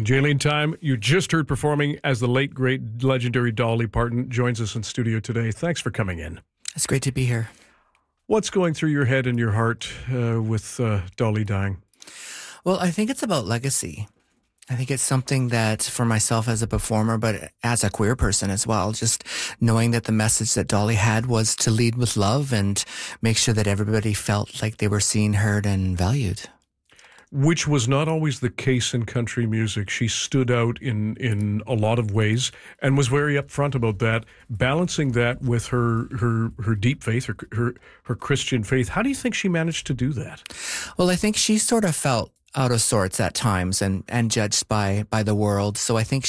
Jaylene Time, you just heard performing as the late, great, legendary Dolly Parton, joins us in studio today. Thanks for coming in. It's great to be here. What's going through your head and your heart with Dolly dying? Well, I think it's about legacy. I think it's something that for myself as a performer, but as a queer person as well, just knowing that the message that Dolly had was to lead with love and make sure that everybody felt like they were seen, heard, and valued. Which was not always the case in country music. She stood out in a lot of ways and was very upfront about that, balancing that with her deep faith, her Christian faith. How do you think she managed to do that? Well, I think she sort of felt out of sorts at times and judged by the world. So I think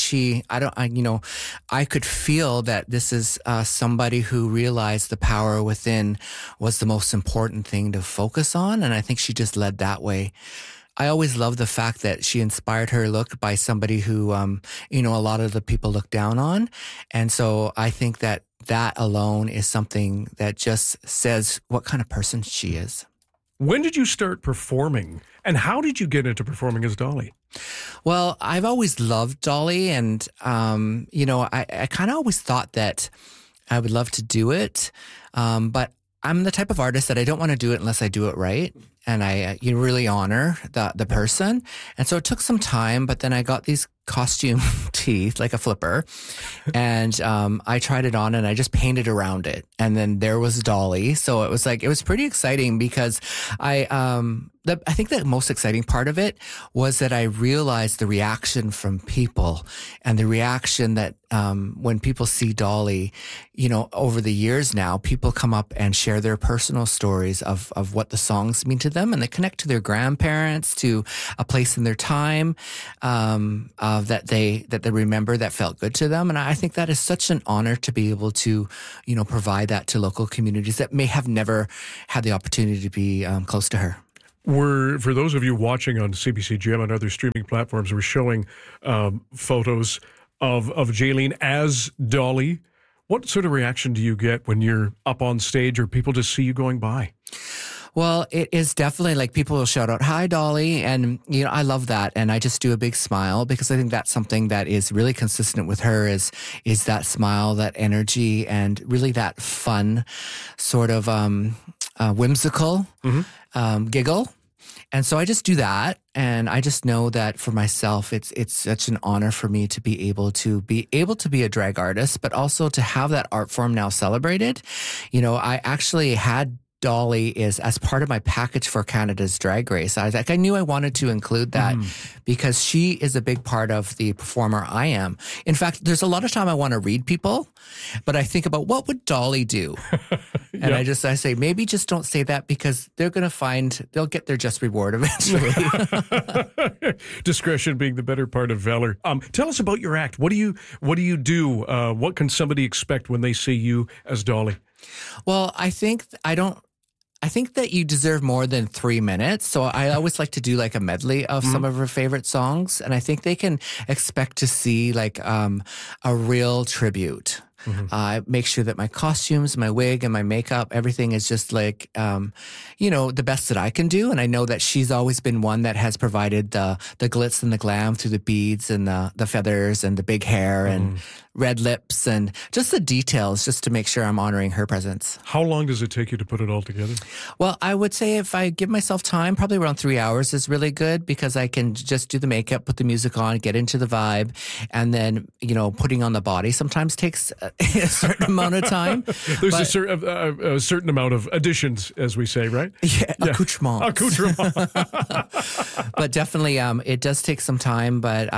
I could feel that this is somebody who realized the power within was the most important thing to focus on. And I think she just led that way. I always love the fact that she inspired her look by somebody who, a lot of the people look down on. And so I think that alone is something that just says what kind of person she is. When did you start performing, and how did you get into performing as Dolly? Well, I've always loved Dolly, and, I kind of always thought that I would love to do it, but I'm the type of artist that I don't want to do it unless I do it right. And I really honor the person. And so it took some time, but then I got these costume teeth, like a flipper. And I tried it on and I just painted around it. And then there was Dolly. So it was pretty exciting because I think the most exciting part of it was that I realized the reaction from people and the reaction that when people see Dolly, over the years now, people come up and share their personal stories of what the songs mean to them, and they connect to their grandparents, to a place in their time that they remember that felt good to them. And I think that is such an honor to be able to, provide that to local communities that may have never had the opportunity to be close to her. For those of you watching on CBC-GM and other streaming platforms, we're showing photos of Jaylene as Dolly. What sort of reaction do you get when you're up on stage or people just see you going by? Well, it is definitely like people will shout out, "Hi, Dolly." And, I love that. And I just do a big smile because I think that's something that is really consistent with her is that smile, that energy, and really that fun sort of whimsical giggle. And so I just do that. And I just know that for myself, it's such an honor for me to be able to be a drag artist, but also to have that art form now celebrated. I actually had Dolly is as part of my package for Canada's Drag Race. I knew I wanted to include that because she is a big part of the performer I am. In fact, there's a lot of time I want to read people, but I think about what would Dolly do? And I say, maybe just don't say that because they'll get their just reward eventually. Discretion being the better part of valor. Tell us about your act. What do you do? What can somebody expect when they see you as Dolly? Well, I think that you deserve more than 3 minutes. So I always like to do like a medley of some of her favorite songs. And I think they can expect to see like a real tribute. I make sure that my costumes, my wig, and my makeup, everything is just like, the best that I can do. And I know that she's always been one that has provided the glitz and the glam through the beads and the feathers and the big hair and red lips and just the details just to make sure I'm honoring her presence. How long does it take you to put it all together? Well, I would say if I give myself time, probably around 3 hours is really good because I can just do the makeup, put the music on, get into the vibe, and then, putting on the body sometimes takes a certain amount of time. There's a certain amount of additions, as we say, right? Yeah, accoutrement. But definitely, it does take some time, but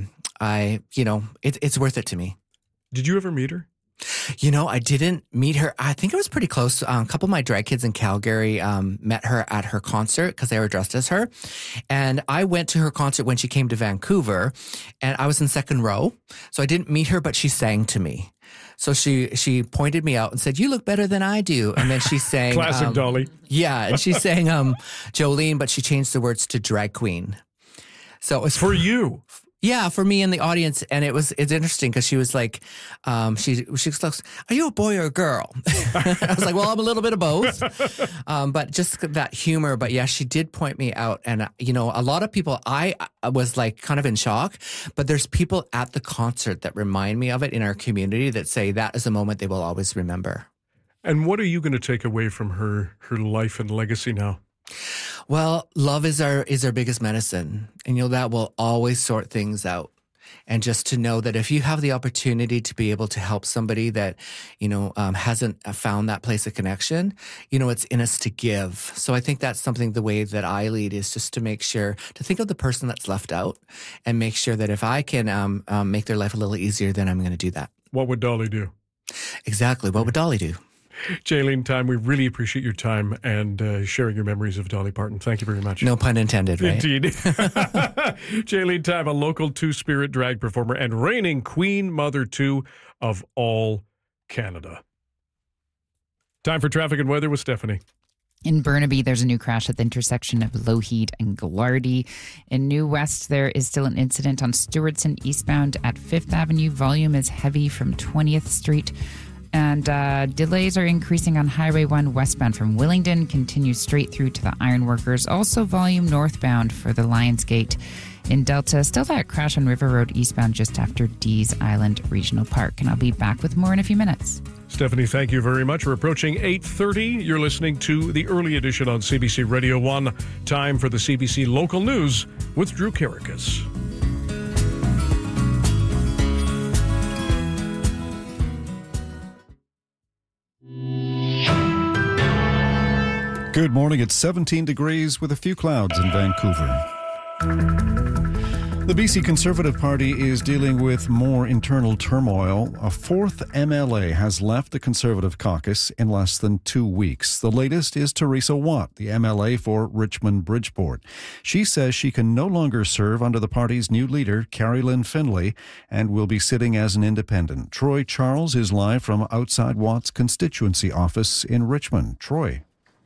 it's worth it to me. Did you ever meet her? I didn't meet her. I think it was pretty close. A couple of my drag kids in Calgary met her at her concert because they were dressed as her. And I went to her concert when she came to Vancouver, and I was in second row. So I didn't meet her, but she sang to me. So she pointed me out and said, "You look better than I do." And then she sang... Classic Dolly. Yeah, and she sang Jolene, but she changed the words to drag queen. So it was... For you? Yeah, for me in the audience, and it's interesting because she was like, she was like, "Are you a boy or a girl?" I was like, "Well, I'm a little bit of both," but just that humor. But yeah, she did point me out, and a lot of people, I was like kind of in shock. But there's people at the concert that remind me of it in our community that say that is a moment they will always remember. And what are you going to take away from her life and legacy now? Well, love is our biggest medicine, and that will always sort things out. And just to know that if you have the opportunity to be able to help somebody that hasn't found that place of connection, it's in us to give. So I think that's something, the way that I lead is just to make sure to think of the person that's left out, and make sure that if I can make their life a little easier, then I'm going to do that. What would Dolly do? Exactly. What would Dolly do? Jaylene Tyme, we really appreciate your time and sharing your memories of Dolly Parton. Thank you very much. No pun intended, right? Indeed. Jaylene Tyme, a local two-spirit drag performer and reigning Queen Mother 2 of all Canada. Time for traffic and weather with Stephanie. In Burnaby, there's a new crash at the intersection of Lougheed and Glardy. In New West, there is still an incident on Stewartson eastbound at 5th Avenue. Volume is heavy from 20th Street. And delays are increasing on Highway 1 westbound from Willingdon, continues straight through to the Ironworkers. Also volume northbound for the Lionsgate. In Delta, still that crash on River Road eastbound just after Dees Island Regional Park. And I'll be back with more in a few minutes. Stephanie, thank you very much. We're approaching 8:30. You're listening to the early edition on CBC Radio 1. Time for the CBC Local News with Drew Karakas. Good morning. It's 17 degrees with a few clouds in Vancouver. The BC Conservative Party is dealing with more internal turmoil. A fourth MLA has left the Conservative caucus in less than 2 weeks. The latest is Teresa Watt, the MLA for Richmond-Bridgeport. She says she can no longer serve under the party's new leader, Carrie-Lynne Finlay, and will be sitting as an independent. Troy Charles is live from outside Watt's constituency office in Richmond. Troy.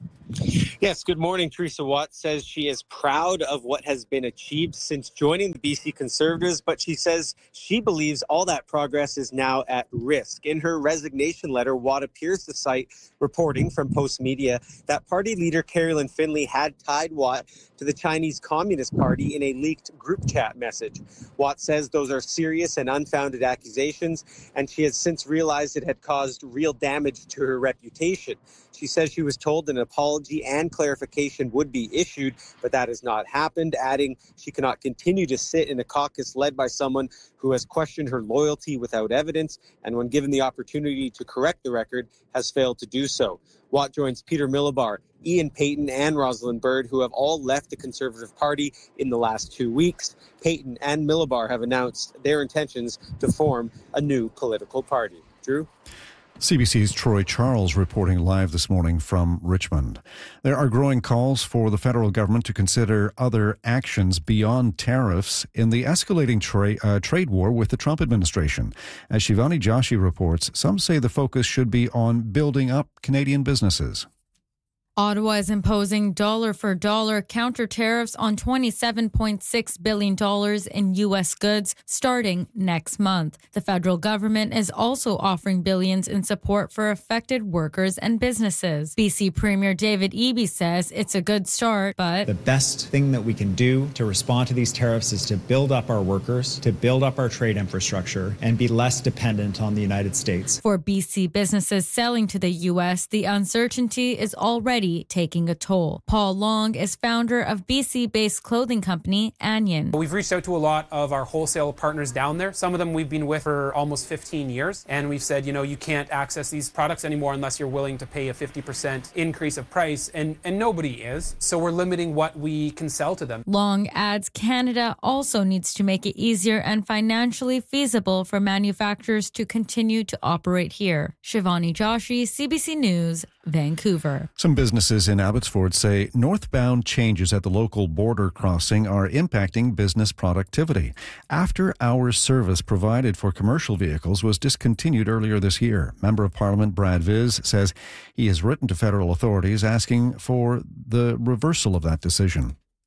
Yes, good morning. Teresa Watt says she is proud of what has been achieved since joining the BC Conservatives, but she says she believes all that progress is now at risk. In her resignation letter, Watt appears to cite reporting from Post Media that party leader Carrie-Lynne Finlay had tied Watt to the Chinese Communist Party in a leaked group chat message. Watt says those are serious and unfounded accusations, and she has since realized it had caused real damage to her reputation. She says she was told an apology and clarification would be issued, but that has not happened, adding she cannot continue to sit in a caucus led by someone who has questioned her loyalty without evidence, and when given the opportunity to correct the record, has failed to do so. Watt joins Peter Millibar, Ian Payton, and Rosalind Bird, who have all left the Conservative Party in the last 2 weeks. Payton and Millibar have announced their intentions to form a new political party. Drew? CBC's Troy Charles reporting live this morning from Richmond. There are growing calls for the federal government to consider other actions beyond tariffs in the escalating trade war with the Trump administration. As Shivani Joshi reports, some say the focus should be on building up Canadian businesses. Ottawa is imposing dollar-for-dollar counter tariffs on $27.6 billion in U.S. goods starting next month. The federal government is also offering billions in support for affected workers and businesses. BC Premier David Eby says it's a good start, but the best thing that we can do to respond to these tariffs is to build up our workers, to build up our trade infrastructure, and be less dependent on the United States. For BC businesses selling to the U.S., the uncertainty is already taking a toll. Paul Long is founder of BC-based clothing company Anion. We've reached out to a lot of our wholesale partners down there. Some of them we've been with for almost 15 years. And we've said, you can't access these products anymore unless you're willing to pay a 50% increase of price. And nobody is. So we're limiting what we can sell to them. Long adds Canada also needs to make it easier and financially feasible for manufacturers to continue to operate here. Shivani Joshi, CBC News, Vancouver. Some businesses in Abbotsford say northbound changes at the local border crossing are impacting business productivity. After-hours service provided for commercial vehicles was discontinued earlier this year. Member of Parliament Brad Viz says he has written to federal authorities asking for the reversal of that decision.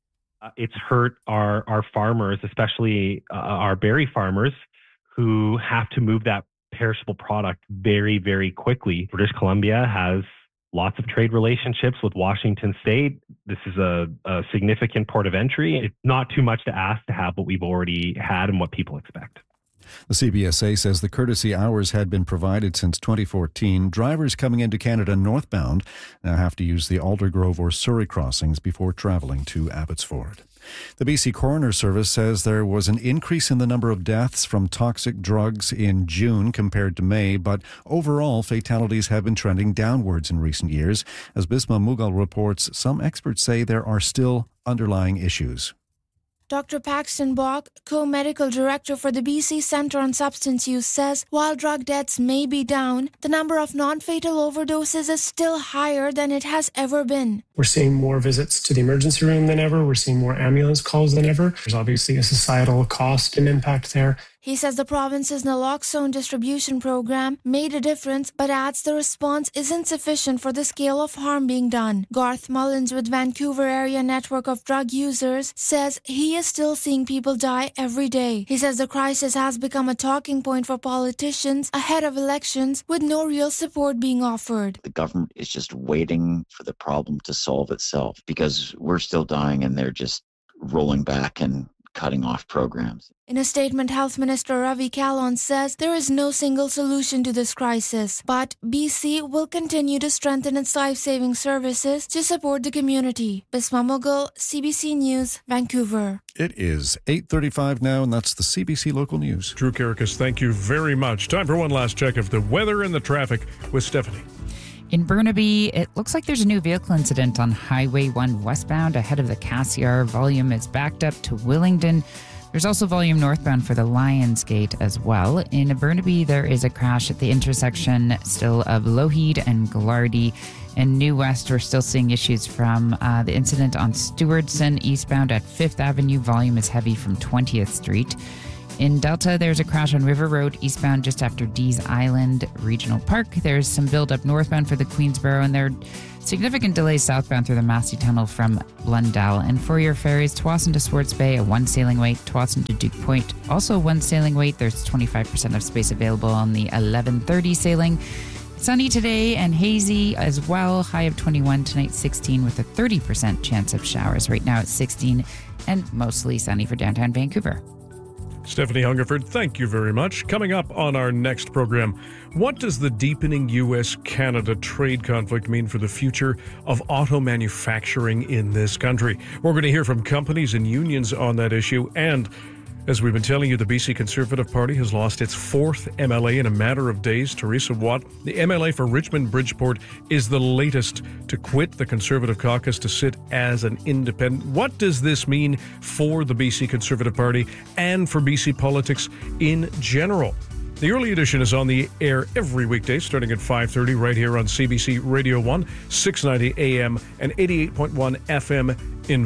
It's hurt our farmers, especially our berry farmers, who have to move that perishable product very, very quickly. British Columbia has lots of trade relationships with Washington State. This is a significant port of entry. It's not too much to ask to have what we've already had and what people expect. The CBSA says the courtesy hours had been provided since 2014. Drivers coming into Canada northbound now have to use the Aldergrove or Surrey crossings before travelling to Abbotsford. The BC Coroner Service says there was an increase in the number of deaths from toxic drugs in June compared to May, but overall fatalities have been trending downwards in recent years. As Bisma Mughal reports, some experts say there are still underlying issues. Dr. Paxton Bach, co-medical director for the BC Centre on Substance Use, says while drug deaths may be down, the number of non-fatal overdoses is still higher than it has ever been. We're seeing more visits to the emergency room than ever. We're seeing more ambulance calls than ever. There's obviously a societal cost and impact there. He says the province's naloxone distribution program made a difference, but adds the response isn't sufficient for the scale of harm being done. Garth Mullins with Vancouver Area Network of Drug Users says he is still seeing people die every day. He says the crisis has become a talking point for politicians ahead of elections with no real support being offered. The government is just waiting for the problem to solve itself because we're still dying and they're just rolling back and cutting off programs. In a statement, Health Minister Ravi Kahlon says there is no single solution to this crisis, but BC will continue to strengthen its life-saving services to support the community. Bisma Mughal, CBC News, Vancouver. It is 8:35 now, and that's the CBC Local News. Drew Karakas, thank you very much. Time for one last check of the weather and the traffic with Stephanie. In Burnaby, it looks like there's a new vehicle incident on Highway 1 westbound ahead of the Cassiar. Volume is backed up to Willingdon. There's also volume northbound for the Lions Gate as well. In Burnaby, there is a crash at the intersection still of Lougheed and Glardy. In New West, we're still seeing issues from the incident on Stewardson eastbound at 5th Avenue. Volume is heavy from 20th Street. In Delta, there's a crash on River Road eastbound just after Dees Island Regional Park. There's some build-up northbound for the Queensboro, and there are significant delays southbound through the Massey Tunnel from Blundell. And for your ferries, Tsawwassen to Swartz Bay, a 1 sailing wait. Tsawwassen to Duke Point, also 1 sailing wait. There's 25% of space available on the 11:30 sailing. Sunny today and hazy as well. High of 21, tonight 16 with a 30% chance of showers. Right now it's 16 and mostly sunny for downtown Vancouver. Stephanie Hungerford, thank you very much. Coming up on our next program, what does the deepening U.S.-Canada trade conflict mean for the future of auto manufacturing in this country? We're going to hear from companies and unions on that issue. And as we've been telling you, the BC Conservative Party has lost its 4th MLA in a matter of days. Teresa Watt, the MLA for Richmond-Bridgeport, is the latest to quit the Conservative caucus to sit as an independent. What does this mean for the BC Conservative Party and for BC politics in general? The early edition is on the air every weekday starting at 5:30 right here on CBC Radio 1, 690 AM and 88.1 FM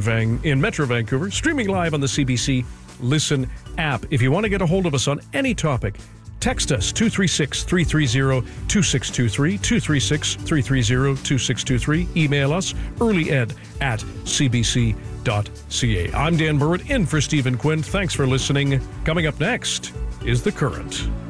in Metro Vancouver, streaming live on the CBC Listen app. If you want to get a hold of us on any topic, text us 236-330-2623, 236-330-2623. Email us earlyed@cbc.ca. I'm Dan Burwood in for Stephen Quinn. Thanks for listening. Coming up next is The Current.